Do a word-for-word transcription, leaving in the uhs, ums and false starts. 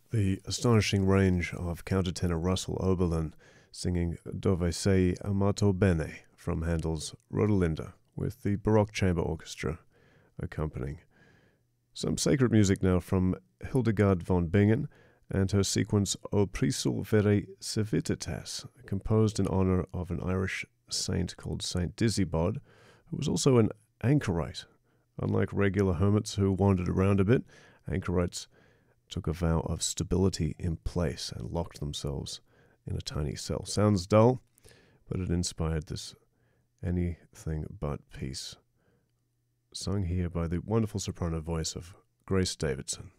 The astonishing range of countertenor Russell Oberlin singing Dove sei amato bene from Handel's Rodelinda with the Baroque Chamber Orchestra accompanying. Some sacred music now from Hildegard von Bingen and her sequence O Prisul Vere Civitatis, composed in honor of an Irish saint called Saint Disibod, who was also an anchorite. Unlike regular hermits who wandered around a bit, anchorites took a vow of stability in place and locked themselves in a tiny cell. Sounds dull, but it inspired this anything but peace, sung here by the wonderful soprano voice of Grace Davidson.